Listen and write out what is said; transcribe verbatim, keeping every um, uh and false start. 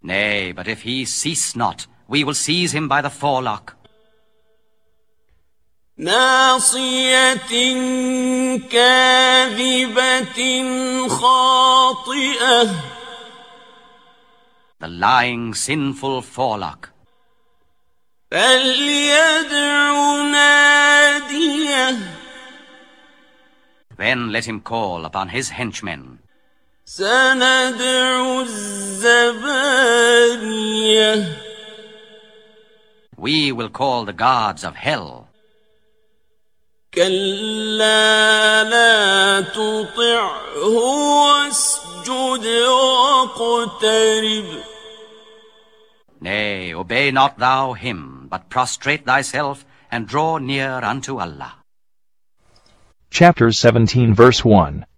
Nay, but if he cease not, we will seize him by the forelock. ناصية كاذبة خاطئة. The lying, sinful forelock. فليدع ناديه. Then let him call upon his henchmen. سندع الزبانية. We will call the guards of hell. كلا لا تطعه واسجد واقترب. Nay, obey not thou him, but prostrate thyself and draw near unto Allah. Chapter seventeen, verse one.